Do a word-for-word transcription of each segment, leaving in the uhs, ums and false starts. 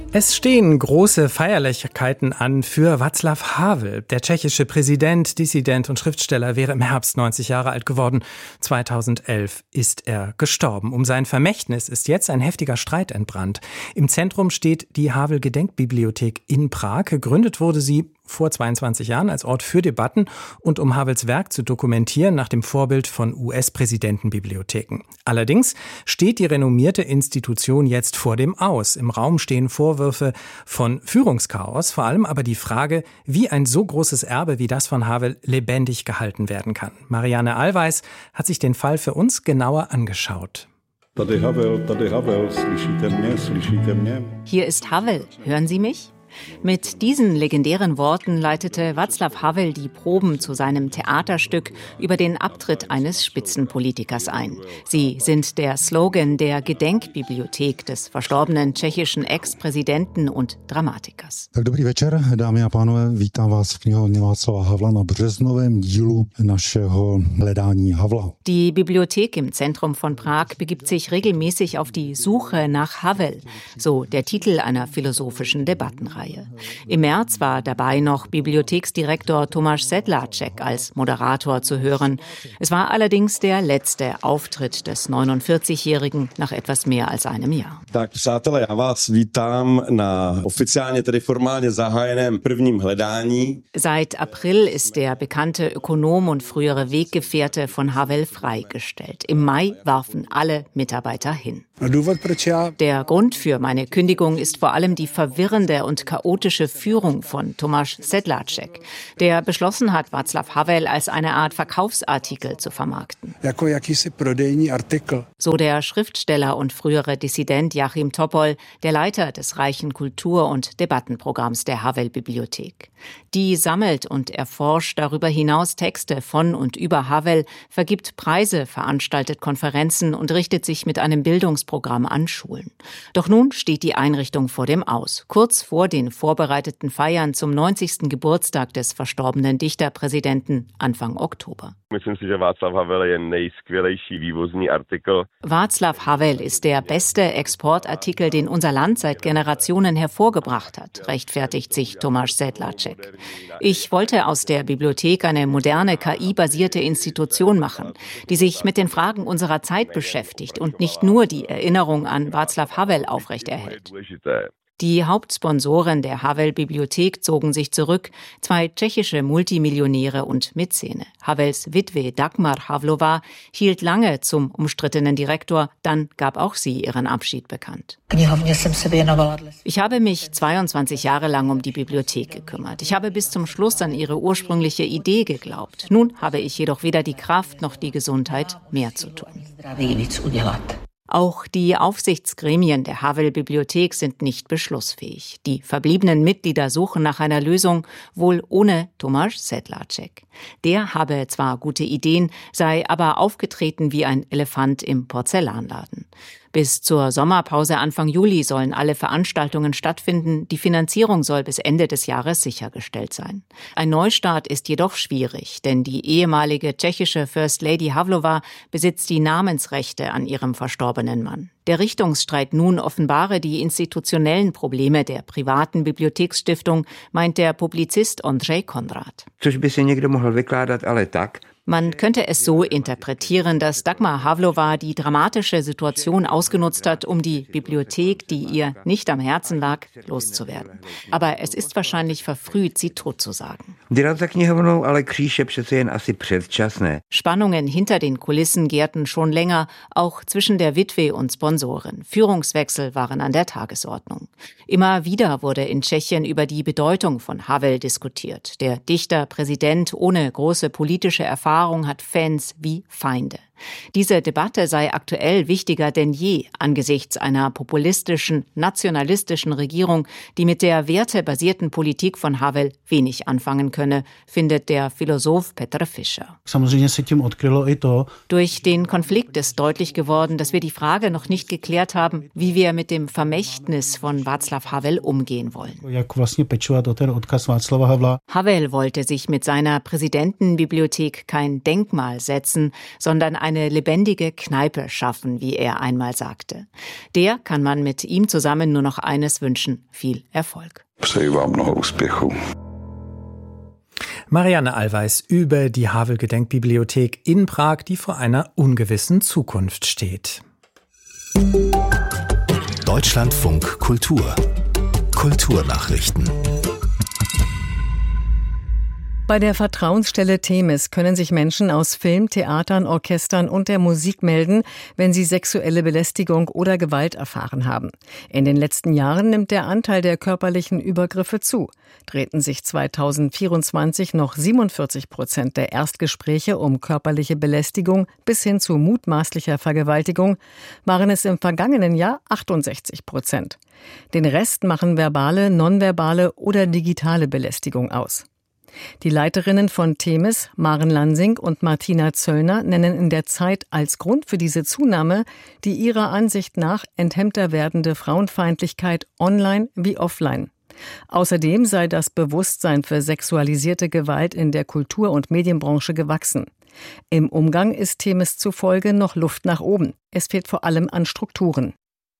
Es stehen große Feierlichkeiten an für Václav Havel. Der tschechische Präsident, Dissident und Schriftsteller wäre im Herbst neunzig Jahre alt geworden. zweitausendelf ist er gestorben. Um sein Vermächtnis ist jetzt ein heftiger Streit entbrannt. Im Zentrum steht die Havel-Gedenkbibliothek in Prag. Gegründet wurde sie vor zweiundzwanzig Jahren als Ort für Debatten und um Havels Werk zu dokumentieren nach dem Vorbild von U S-Präsidentenbibliotheken. Allerdings steht die renommierte Institution jetzt vor dem Aus. Im Raum stehen Vorwürfe von Führungschaos, vor allem aber die Frage, wie ein so großes Erbe wie das von Havel lebendig gehalten werden kann. Marianne Allweis hat sich den Fall für uns genauer angeschaut. Hier ist Havel. Hören Sie mich? Mit diesen legendären Worten leitete Václav Havel die Proben zu seinem Theaterstück über den Abtritt eines Spitzenpolitikers ein. Sie sind der Slogan der Gedenkbibliothek des verstorbenen tschechischen Ex-Präsidenten und Dramatikers. Dobrý večer, dámy a pánové, vítám vás v knihovně Václava Havla na březnovém dílu našeho hledání Havla. Die Bibliothek im Zentrum von Prag begibt sich regelmäßig auf die Suche nach Havel, so der Titel einer philosophischen Debattenreihe. Im März war dabei noch Bibliotheksdirektor Tomáš Sedláček als Moderator zu hören. Es war allerdings der letzte Auftritt des neunundvierzigjährigen nach etwas mehr als einem Jahr. Tak, přátelé, já vás vítám na oficiálně, tedy formálně zahájeném prvním hledání. Seit April ist der bekannte Ökonom und frühere Weggefährte von Havel freigestellt. Im Mai warfen alle Mitarbeiter hin. Der Grund für meine Kündigung ist vor allem die verwirrende und chaotische Führung von Tomáš Sedláček, der beschlossen hat, Václav Havel als eine Art Verkaufsartikel zu vermarkten. So der Schriftsteller und frühere Dissident Jáchym Topol, der Leiter des reichen Kultur- und Debattenprogramms der Havel-Bibliothek. Die sammelt und erforscht darüber hinaus Texte von und über Havel, vergibt Preise, veranstaltet Konferenzen und richtet sich mit einem Bildungsprogramm an Schulen. Doch nun steht die Einrichtung vor dem Aus, kurz vor den vorbereiteten Feiern zum neunzigsten Geburtstag des verstorbenen Dichterpräsidenten Anfang Oktober. Myslím si, že Václav Havel je nejskvělejší vývozní artikel. Václav Havel ist der beste Exportartikel, den unser Land seit Generationen hervorgebracht hat, rechtfertigt sich Tomáš Sedláček. Ich wollte aus der Bibliothek eine moderne K I-basierte Institution machen, die sich mit den Fragen unserer Zeit beschäftigt und nicht nur die Erinnerung an Václav Havel aufrechterhält. Die Hauptsponsoren der Havel-Bibliothek zogen sich zurück, zwei tschechische Multimillionäre und Mäzene. Havels Witwe Dagmar Havlová hielt lange zum umstrittenen Direktor, dann gab auch sie ihren Abschied bekannt. Ich habe mich zweiundzwanzig Jahre lang um die Bibliothek gekümmert. Ich habe bis zum Schluss an ihre ursprüngliche Idee geglaubt. Nun habe ich jedoch weder die Kraft noch die Gesundheit, mehr zu tun. Auch die Aufsichtsgremien der Havel-Bibliothek sind nicht beschlussfähig. Die verbliebenen Mitglieder suchen nach einer Lösung, wohl ohne Tomáš Sedláček. Der habe zwar gute Ideen, sei aber aufgetreten wie ein Elefant im Porzellanladen. Bis zur Sommerpause Anfang Juli sollen alle Veranstaltungen stattfinden. Die Finanzierung soll bis Ende des Jahres sichergestellt sein. Ein Neustart ist jedoch schwierig, denn die ehemalige tschechische First Lady Havlová besitzt die Namensrechte an ihrem verstorbenen Mann. Der Richtungsstreit nun offenbare die institutionellen Probleme der privaten Bibliotheksstiftung, meint der Publizist Ondřej Konrad. Man könnte es so interpretieren, dass Dagmar Havlová die dramatische Situation ausgenutzt hat, um die Bibliothek, die ihr nicht am Herzen lag, loszuwerden. Aber es ist wahrscheinlich verfrüht, sie totzusagen. Spannungen hinter den Kulissen gärten schon länger, auch zwischen der Witwe und Sponsoren. Führungswechsel waren an der Tagesordnung. Immer wieder wurde in Tschechien über die Bedeutung von Havel diskutiert. Der Dichter, Präsident ohne große politische Erfahrung, hat Fans wie Feinde. Diese Debatte sei aktuell wichtiger denn je angesichts einer populistischen, nationalistischen Regierung, die mit der wertebasierten Politik von Havel wenig anfangen könne, findet der Philosoph Petr Fischer. Durch den Konflikt ist deutlich geworden, dass wir die Frage noch nicht geklärt haben, wie wir mit dem Vermächtnis von Václav Havel umgehen wollen. Havel wollte sich mit seiner Präsidentenbibliothek kein Denkmal setzen, sondern eine lebendige Kneipe schaffen, wie er einmal sagte. Der kann man mit ihm zusammen nur noch eines wünschen: viel Erfolg. Přeji vám mnoho úspěchů. Marianne Allweis über die Havel-Gedenkbibliothek in Prag, die vor einer ungewissen Zukunft steht. Deutschlandfunk Kultur. Kulturnachrichten. Bei der Vertrauensstelle Themis können sich Menschen aus Film, Theatern, Orchestern und der Musik melden, wenn sie sexuelle Belästigung oder Gewalt erfahren haben. In den letzten Jahren nimmt der Anteil der körperlichen Übergriffe zu. Drehten sich zweitausendvierundzwanzig noch siebenundvierzig Prozent der Erstgespräche um körperliche Belästigung bis hin zu mutmaßlicher Vergewaltigung, waren es im vergangenen Jahr achtundsechzig Prozent. Den Rest machen verbale, nonverbale oder digitale Belästigung aus. Die Leiterinnen von Themis, Maren Lansing und Martina Zöllner, nennen in der Zeit als Grund für diese Zunahme die ihrer Ansicht nach enthemmter werdende Frauenfeindlichkeit online wie offline. Außerdem sei das Bewusstsein für sexualisierte Gewalt in der Kultur- und Medienbranche gewachsen. Im Umgang ist Themis zufolge noch Luft nach oben. Es fehlt vor allem an Strukturen.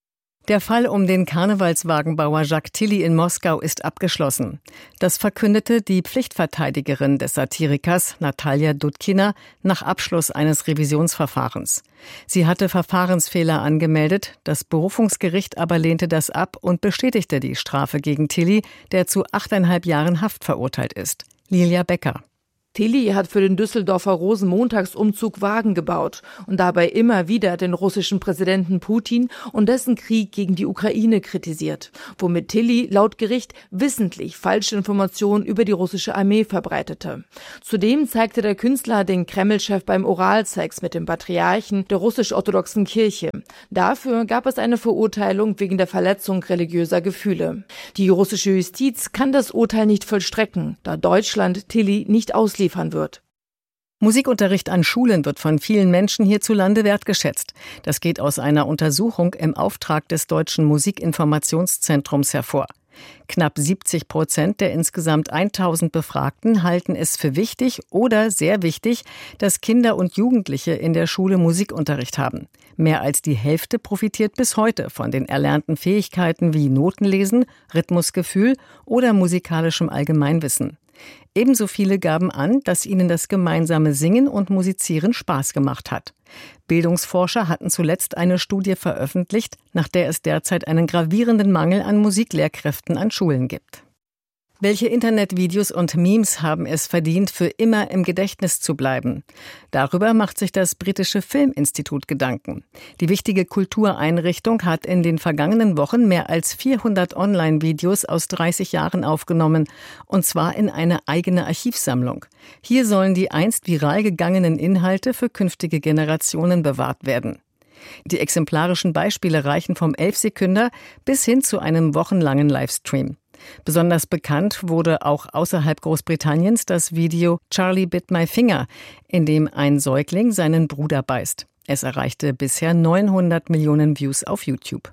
Der Fall um den Karnevalswagenbauer Jacques Tilly in Moskau ist abgeschlossen. Das verkündete die Pflichtverteidigerin des Satirikers Natalia Dudkina nach Abschluss eines Revisionsverfahrens. Sie hatte Verfahrensfehler angemeldet, das Berufungsgericht aber lehnte das ab und bestätigte die Strafe gegen Tilly, der zu achteinhalb Jahren Haft verurteilt ist. Lilia Becker. Tilly hat für den Düsseldorfer Rosenmontagsumzug Wagen gebaut und dabei immer wieder den russischen Präsidenten Putin und dessen Krieg gegen die Ukraine kritisiert, womit Tilly laut Gericht wissentlich falsche Informationen über die russische Armee verbreitete. Zudem zeigte der Künstler den Kreml-Chef beim Oralsex mit dem Patriarchen der russisch-orthodoxen Kirche. Dafür gab es eine Verurteilung wegen der Verletzung religiöser Gefühle. Die russische Justiz kann das Urteil nicht vollstrecken, da Deutschland Tilly nicht ausliefert wird. Musikunterricht an Schulen wird von vielen Menschen hierzulande wertgeschätzt. Das geht aus einer Untersuchung im Auftrag des Deutschen Musikinformationszentrums hervor. Knapp siebzig Prozent der insgesamt tausend Befragten halten es für wichtig oder sehr wichtig, dass Kinder und Jugendliche in der Schule Musikunterricht haben. Mehr als die Hälfte profitiert bis heute von den erlernten Fähigkeiten wie Notenlesen, Rhythmusgefühl oder musikalischem Allgemeinwissen. Ebenso viele gaben an, dass ihnen das gemeinsame Singen und Musizieren Spaß gemacht hat. Bildungsforscher hatten zuletzt eine Studie veröffentlicht, nach der es derzeit einen gravierenden Mangel an Musiklehrkräften an Schulen gibt. Welche Internetvideos und Memes haben es verdient, für immer im Gedächtnis zu bleiben? Darüber macht sich das britische Filminstitut Gedanken. Die wichtige Kultureinrichtung hat in den vergangenen Wochen mehr als vierhundert Online-Videos aus dreißig Jahren aufgenommen, und zwar in eine eigene Archivsammlung. Hier sollen die einst viral gegangenen Inhalte für künftige Generationen bewahrt werden. Die exemplarischen Beispiele reichen vom Elfsekünder bis hin zu einem wochenlangen Livestream. Besonders bekannt wurde auch außerhalb Großbritanniens das Video Charlie Bit My Finger, in dem ein Säugling seinen Bruder beißt. Es erreichte bisher neunhundert Millionen Views auf YouTube.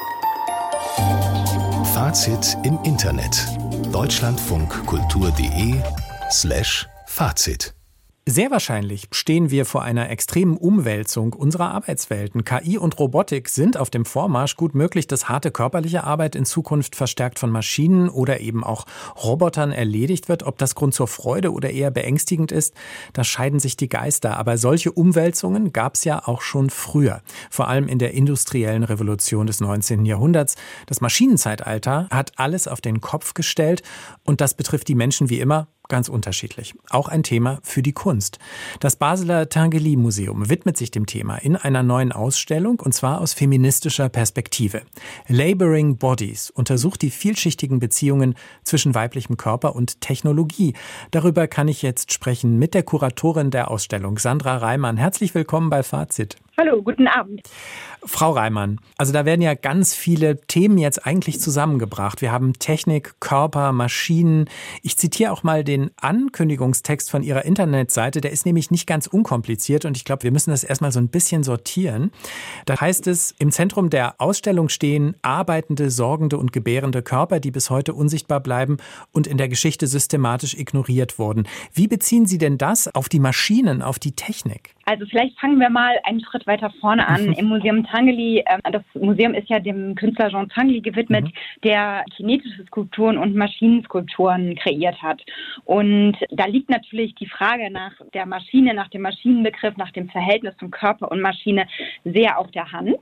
Fazit im Internet. Deutschlandfunkkultur.de slash Fazit. Sehr wahrscheinlich stehen wir vor einer extremen Umwälzung unserer Arbeitswelten. K I und Robotik sind auf dem Vormarsch. Gut möglich, dass harte körperliche Arbeit in Zukunft verstärkt von Maschinen oder eben auch Robotern erledigt wird. Ob das Grund zur Freude oder eher beängstigend ist, da scheiden sich die Geister. Aber solche Umwälzungen gab es ja auch schon früher. Vor allem in der industriellen Revolution des neunzehnten Jahrhunderts. Das Maschinenzeitalter hat alles auf den Kopf gestellt und das betrifft die Menschen wie immer ganz unterschiedlich. Auch ein Thema für die Kunst. Das Basler Tinguely-Museum widmet sich dem Thema in einer neuen Ausstellung, und zwar aus feministischer Perspektive. Laboring Bodies untersucht die vielschichtigen Beziehungen zwischen weiblichem Körper und Technologie. Darüber kann ich jetzt sprechen mit der Kuratorin der Ausstellung, Sandra Reimann. Herzlich willkommen bei Fazit. Hallo, guten Abend. Frau Reimann, also da werden ja ganz viele Themen jetzt eigentlich zusammengebracht. Wir haben Technik, Körper, Maschinen. Ich zitiere auch mal den Ankündigungstext von Ihrer Internetseite. Der ist nämlich nicht ganz unkompliziert und ich glaube, wir müssen das erstmal so ein bisschen sortieren. Da heißt es, im Zentrum der Ausstellung stehen arbeitende, sorgende und gebärende Körper, die bis heute unsichtbar bleiben und in der Geschichte systematisch ignoriert wurden. Wie beziehen Sie denn das auf die Maschinen, auf die Technik? Also vielleicht fangen wir mal einen Schritt weiter vorne an. Im Museum Tinguely, das Museum ist ja dem Künstler Jean Tinguely gewidmet, mhm. der kinetische Skulpturen und Maschinenskulpturen kreiert hat. Und da liegt natürlich die Frage nach der Maschine, nach dem Maschinenbegriff, nach dem Verhältnis von Körper und Maschine sehr auf der Hand.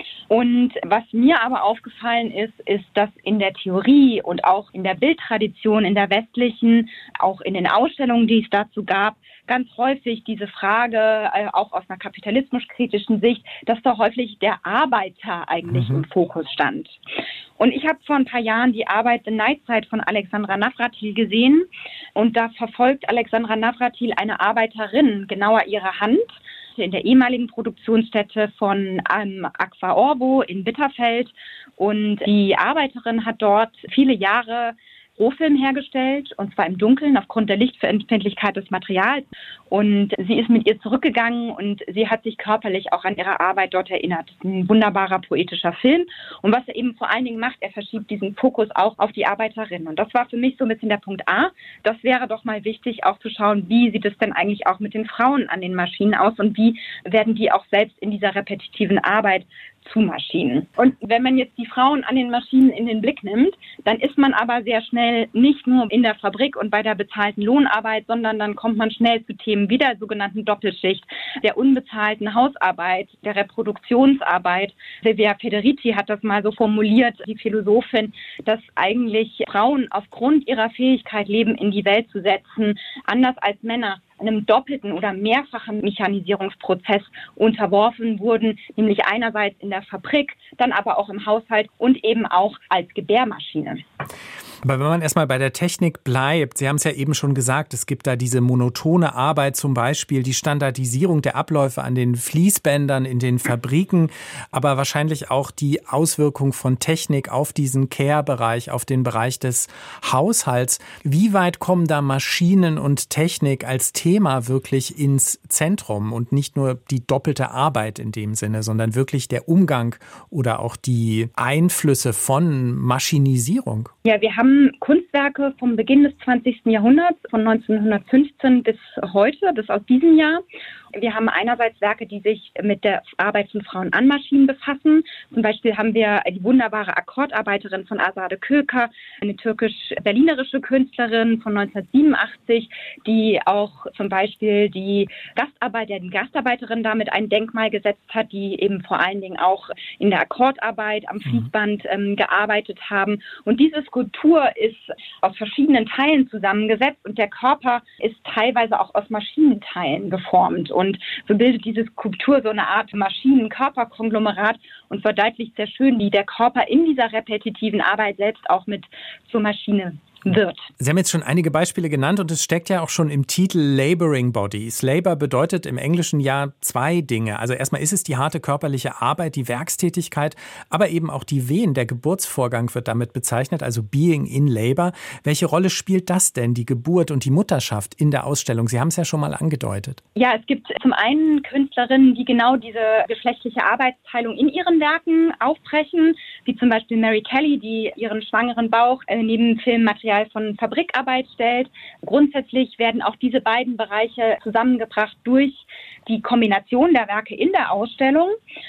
Und was mir aber aufgefallen ist, ist, dass in der Theorie und auch in der Bildtradition, in der westlichen, auch in den Ausstellungen, die es dazu gab, ganz häufig diese Frage, äh, auch aus einer kapitalismuskritischen Sicht, dass da häufig der Arbeiter eigentlich mhm. im Fokus stand. Und ich habe vor ein paar Jahren die Arbeit The Night Side von Alexandra Navratil gesehen. Und da verfolgt Alexandra Navratil eine Arbeiterin, genauer ihre Hand, in der ehemaligen Produktionsstätte von ähm, Aqua Orbo in Bitterfeld. Und die Arbeiterin hat dort viele Jahre Rohfilm hergestellt, und zwar im Dunkeln aufgrund der Lichtempfindlichkeit des Materials. Und sie ist mit ihr zurückgegangen und sie hat sich körperlich auch an ihre Arbeit dort erinnert. Ein wunderbarer poetischer Film. Und was er eben vor allen Dingen macht, er verschiebt diesen Fokus auch auf die Arbeiterin. Und das war für mich so ein bisschen der Punkt A. Das wäre doch mal wichtig, auch zu schauen, wie sieht es denn eigentlich auch mit den Frauen an den Maschinen aus und wie werden die auch selbst in dieser repetitiven Arbeit zu Maschinen. Und wenn man jetzt die Frauen an den Maschinen in den Blick nimmt, dann ist man aber sehr schnell nicht nur in der Fabrik und bei der bezahlten Lohnarbeit, sondern dann kommt man schnell zu Themen wie der sogenannten Doppelschicht, der unbezahlten Hausarbeit, der Reproduktionsarbeit. Silvia Federici hat das mal so formuliert, die Philosophin, dass eigentlich Frauen aufgrund ihrer Fähigkeit, Leben in die Welt zu setzen, anders als Männer, einem doppelten oder mehrfachen Mechanisierungsprozess unterworfen wurden, nämlich einerseits in der Fabrik, dann aber auch im Haushalt und eben auch als Gebärmaschine. Aber wenn man erstmal bei der Technik bleibt, Sie haben es ja eben schon gesagt, es gibt da diese monotone Arbeit, zum Beispiel die Standardisierung der Abläufe an den Fließbändern in den Fabriken, aber wahrscheinlich auch die Auswirkung von Technik auf diesen Care-Bereich, auf den Bereich des Haushalts. Wie weit kommen da Maschinen und Technik als Thema wirklich ins Zentrum und nicht nur die doppelte Arbeit in dem Sinne, sondern wirklich der Umgang oder auch die Einflüsse von Maschinisierung? Ja, wir haben Kunstwerke vom Beginn des zwanzigsten Jahrhunderts, von neunzehnhundertfünfzehn bis heute, bis aus diesem Jahr. Wir haben einerseits Werke, die sich mit der Arbeit von Frauen an Maschinen befassen. Zum Beispiel haben wir die wunderbare Akkordarbeiterin von Azade Köker, eine türkisch-berlinerische Künstlerin von neunzehnhundertsiebenundachtzig, die auch zum Beispiel die Gastarbeiter, die Gastarbeiterin damit ein Denkmal gesetzt hat, die eben vor allen Dingen auch in der Akkordarbeit am Fließband ähm, gearbeitet haben. Und diese Skulptur ist aus verschiedenen Teilen zusammengesetzt und der Körper ist teilweise auch aus Maschinenteilen geformt. Und so bildet diese Skulptur so eine Art Maschinen-Körper-Konglomerat und verdeutlicht sehr schön, wie der Körper in dieser repetitiven Arbeit selbst auch mit zur Maschine wird. Sie haben jetzt schon einige Beispiele genannt und es steckt ja auch schon im Titel Laboring Bodies. Labor bedeutet im Englischen ja zwei Dinge. Also erstmal ist es die harte körperliche Arbeit, die Werkstätigkeit, aber eben auch die Wehen. Der Geburtsvorgang wird damit bezeichnet, also Being in Labor. Welche Rolle spielt das denn, die Geburt und die Mutterschaft in der Ausstellung? Sie haben es ja schon mal angedeutet. Ja, es gibt zum einen Künstlerinnen, die genau diese geschlechtliche Arbeitsteilung in ihren Werken aufbrechen, wie zum Beispiel Mary Kelly, die ihren schwangeren Bauch neben Filmmaterial von Fabrikarbeit stellt. Grundsätzlich werden auch diese beiden Bereiche zusammengebracht durch die Kombination der Werke in der Ausstellung.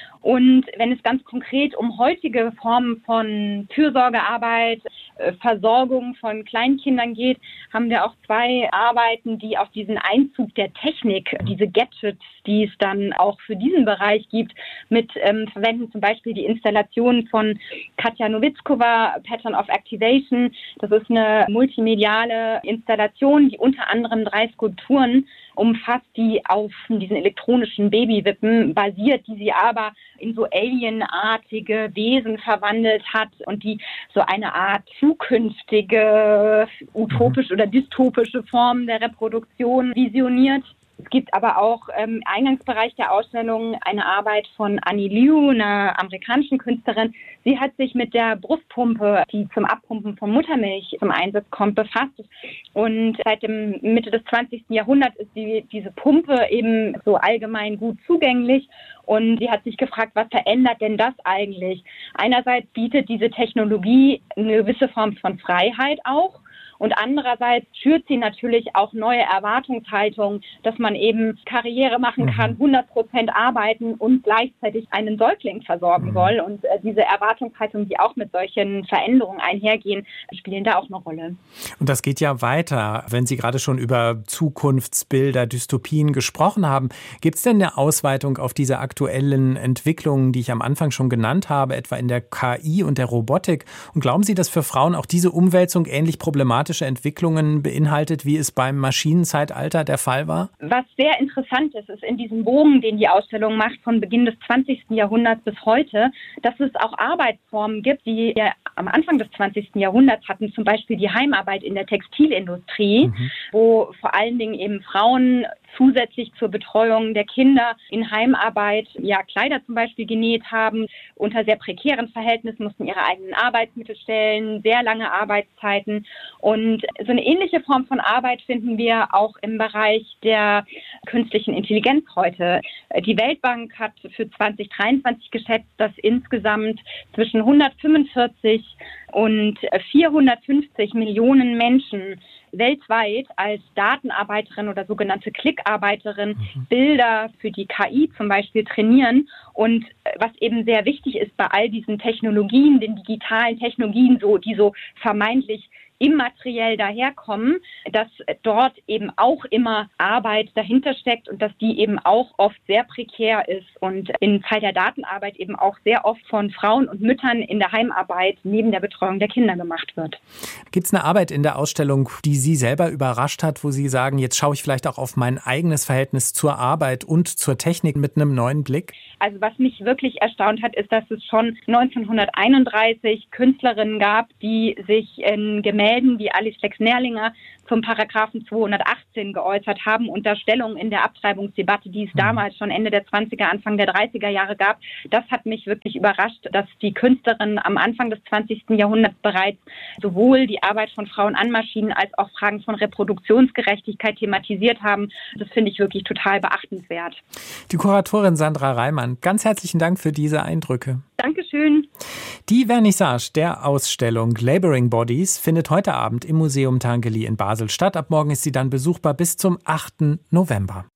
Und wenn es ganz konkret um heutige Formen von Fürsorgearbeit, Versorgung von Kleinkindern geht, haben wir auch zwei Arbeiten, die auf diesen Einzug der Technik, diese Gadgets, die es dann auch für diesen Bereich gibt, mit ähm, verwenden. Zum Beispiel die Installation von Katja Nowitzkova, Pattern of Activation. Das ist eine multimediale Installation, die unter anderem drei Skulpturen umfasst, die auf diesen elektronischen Babywippen basiert, die sie aber in so alienartige Wesen verwandelt hat und die so eine Art zukünftige, utopische oder dystopische Form der Reproduktion visioniert. Es gibt aber auch im ähm, Eingangsbereich der Ausstellung eine Arbeit von Annie Liu, einer amerikanischen Künstlerin. Sie hat sich mit der Brustpumpe, die zum Abpumpen von Muttermilch zum Einsatz kommt, befasst. Und seit dem Mitte des zwanzigsten Jahrhunderts ist die, diese Pumpe eben so allgemein gut zugänglich. Und sie hat sich gefragt, was verändert denn das eigentlich? Einerseits bietet diese Technologie eine gewisse Form von Freiheit auch. Und andererseits schürt sie natürlich auch neue Erwartungshaltungen, dass man eben Karriere machen kann, hundert Prozent arbeiten und gleichzeitig einen Säugling versorgen soll. Und äh, diese Erwartungshaltungen, die auch mit solchen Veränderungen einhergehen, spielen da auch eine Rolle. Und das geht ja weiter. Wenn Sie gerade schon über Zukunftsbilder, Dystopien gesprochen haben, gibt es denn eine Ausweitung auf diese aktuellen Entwicklungen, die ich am Anfang schon genannt habe, etwa in der K I und der Robotik? Und glauben Sie, dass für Frauen auch diese Umwälzung ähnlich problematisch Entwicklungen beinhaltet, wie es beim Maschinenzeitalter der Fall war? Was sehr interessant ist, ist in diesem Bogen, den die Ausstellung macht, von Beginn des zwanzigsten Jahrhunderts bis heute, dass es auch Arbeitsformen gibt, die ja am Anfang des zwanzigsten Jahrhunderts hatten, zum Beispiel die Heimarbeit in der Textilindustrie, mhm. wo vor allen Dingen eben Frauen zusätzlich zur Betreuung der Kinder in Heimarbeit ja Kleider zum Beispiel genäht haben, unter sehr prekären Verhältnissen, mussten ihre eigenen Arbeitsmittel stellen, sehr lange Arbeitszeiten. Und so eine ähnliche Form von Arbeit finden wir auch im Bereich der künstlichen Intelligenz heute. Die Weltbank hat für zwanzig dreiundzwanzig geschätzt, dass insgesamt zwischen hundertfünfundvierzig und vierhundertfünfzig Millionen Menschen weltweit als Datenarbeiterin oder sogenannte Klickarbeiterin mhm. Bilder für die K I zum Beispiel trainieren. Und was eben sehr wichtig ist bei all diesen Technologien, den digitalen Technologien, so die so vermeintlich immateriell daherkommen, dass dort eben auch immer Arbeit dahinter steckt und dass die eben auch oft sehr prekär ist und in Fall der Datenarbeit eben auch sehr oft von Frauen und Müttern in der Heimarbeit neben der Betreuung der Kinder gemacht wird. Gibt es eine Arbeit in der Ausstellung, die Sie selber überrascht hat, wo Sie sagen, jetzt schaue ich vielleicht auch auf mein eigenes Verhältnis zur Arbeit und zur Technik mit einem neuen Blick? Also was mich wirklich erstaunt hat, ist, dass es schon neunzehnhunderteinunddreißig Künstlerinnen gab, die sich in Gemälden wie Alice Flex-Nerlinger zum Paragraphen zweihundertachtzehn geäußert haben, unter Stellung in der Abtreibungsdebatte, die es damals schon Ende der zwanziger, Anfang der dreißiger Jahre gab. Das hat mich wirklich überrascht, dass die Künstlerinnen am Anfang des zwanzigsten Jahrhunderts bereits sowohl die Arbeit von Frauen an Maschinen als auch Fragen von Reproduktionsgerechtigkeit thematisiert haben. Das finde ich wirklich total beachtenswert. Die Kuratorin Sandra Reimann, ganz herzlichen Dank für diese Eindrücke. Dankeschön. Die Vernissage der Ausstellung Laboring Bodies findet heute Abend im Museum Tanggeli in Basel statt. Ab morgen ist sie dann besuchbar bis zum achten November.